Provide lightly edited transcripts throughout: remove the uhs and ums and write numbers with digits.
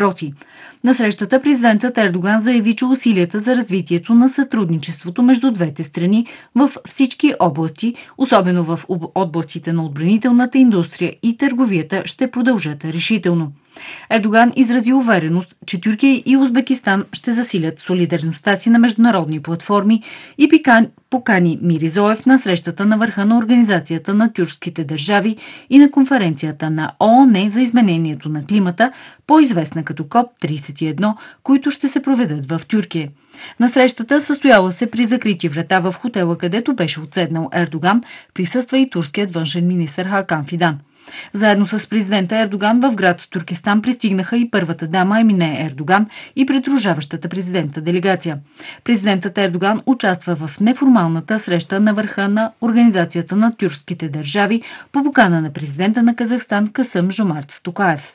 въпроси. На срещата президентът Ердоган заяви, че усилията за развитието на сътрудничеството между двете страни в всички области, особено в областите на отбранителната индустрия и търговията, ще продължат решително. Ердоган изрази увереност, че Тюркия и Узбекистан ще засилят солидарността си на международни платформи и покани Мирзиёев на срещата на върха на Организацията на тюркските държави и на конференцията на ООН за изменението на климата, по-известна като КОП-31, които ще се проведат в Тюркия. На срещата, състояла се при закрити врата в хотела, където беше отседнал Ердоган, присъства и турският външен министър Хакан Фидан. Заедно с президента Ердоган в град Туркестан пристигнаха и първата дама Емине Ердоган и придружаващата президента делегация. Президентът Ердоган участва в неформалната среща на върха на Организацията на тюркските държави по покана на президента на Казахстан Касъм Жомарт Токаев.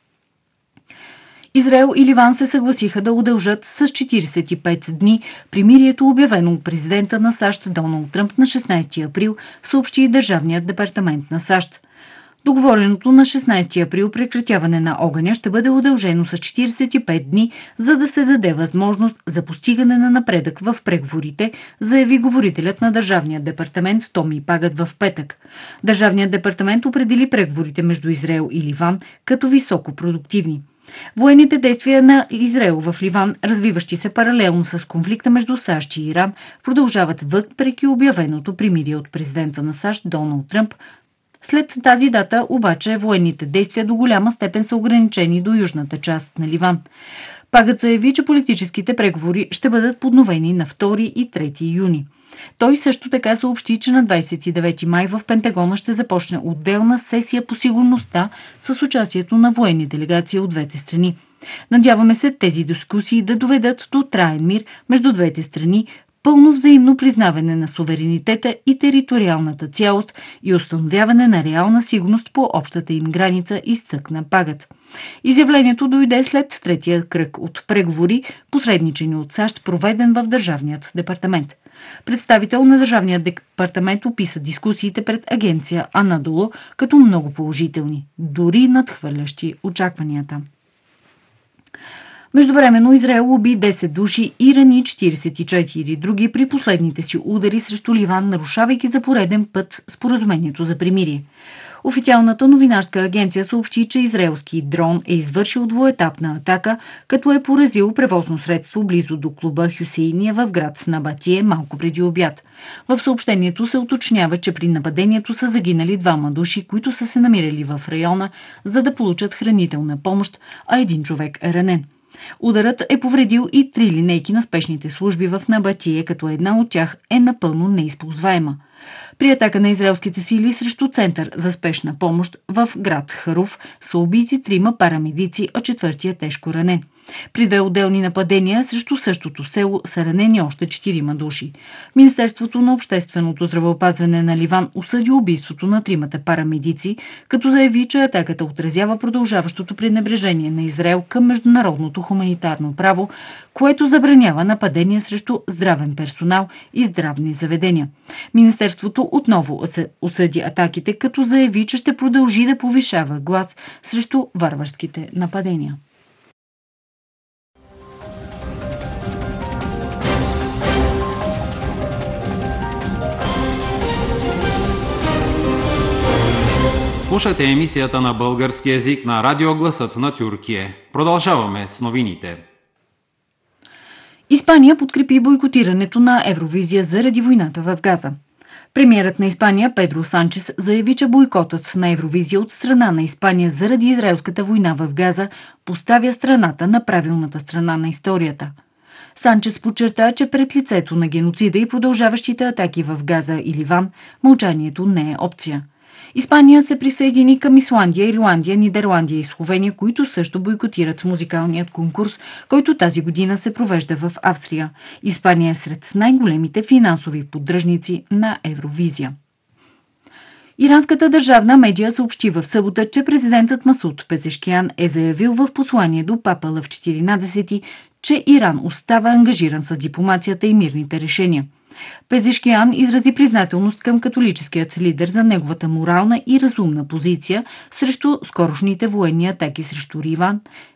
Израел и Ливан се съгласиха да удължат с 45 дни примирието, обявено от президента на САЩ Доналд Тръмп на 16 април, съобщи Държавният департамент на САЩ. Договореното на 16 април прекратяване на огъня ще бъде удължено с 45 дни, за да се даде възможност за постигане на напредък в преговорите, заяви говорителят на Държавния департамент Томи Пагът в петък. Държавният департамент определи преговорите между Израел и Ливан като високопродуктивни. Военните действия на Израел в Ливан, развиващи се паралелно с конфликта между САЩ и Иран, продължават въпреки обявеното примирие от президента на САЩ Доналд Тръмп. След тази дата обаче военните действия до голяма степен са ограничени до южната част на Ливан. Пагът заяви, че политическите преговори ще бъдат подновени на 2 и 3 юни. Той също така съобщи, че на 29 май в Пентагона ще започне отделна сесия по сигурността с участието на военни делегации от двете страни. Надяваме се тези дискусии да доведат до траен мир между двете страни, пълно взаимно признаване на суверенитета и териториалната цялост и установяване на реална сигурност по общата им граница, изтъкна Пагът. Изявлението дойде след третия кръг от преговори, посредничени от САЩ, проведен в Държавният департамент. Представител на Държавния департамент описа дискусиите пред агенция Анадолу като много положителни, дори надхвърлящи очакванията. Междувременно Израел уби 10 души и рани 44 други при последните си удари срещу Ливан, нарушавайки за пореден път споразумението за примирие. Официалната новинарска агенция съобщи, че израелски дрон е извършил двуетапна атака, като е поразил превозно средство близо до клуба Хюсейния в град Набатие малко преди обяд. В съобщението се уточнява, че при нападението са загинали 2 души, които са се намирали в района, за да получат хранителна помощ, а 1 човек е ранен. Ударът е повредил и 3 линейки на спешните служби в Набатие, като една от тях е напълно неизползваема. При атака на израелските сили срещу център за спешна помощ в град Харуф са убити 3 парамедици, а 4 е тежко ранен. При 2 отделни нападения срещу същото село са ранени още 4 души. Министерството на общественото здравеопазване на Ливан осъди убийството на 3 парамедици, като заяви, че атаката отразява продължаващото пренебрежение на Израел към международното хуманитарно право, което забранява нападения срещу здравен персонал и здравни заведения. Министерството отново осъди атаките, като заяви, че ще продължи да повишава глас срещу варварските нападения. Слушате емисията на български език на Радио Гласът на Тюркия. Продължаваме с новините. Испания подкрепи бойкотирането на Евровизия заради войната в Газа. Премиерът на Испания Педро Санчес заяви, че бойкотът на Евровизия от страна на Испания заради израелската война в Газа поставя страната на правилната страна на историята. Санчес подчерта, че пред лицето на геноцида и продължаващите атаки в Газа и Ливан, мълчанието не е опция. Испания се присъедини към Исландия, Ирландия, Нидерландия и Словения, които също бойкотират музикалният конкурс, който тази година се провежда в Австрия. Испания е сред най-големите финансови поддръжници на Евровизия. Иранската държавна медия съобщи в събота, че президентът Масуд Пезешкиян е заявил в послание до папа Лъв 14, че Иран остава ангажиран с дипломацията и мирните решения. Пезешкиян изрази признателност към католическият лидер за неговата морална и разумна позиция срещу скорошните военни атаки срещу Ливан,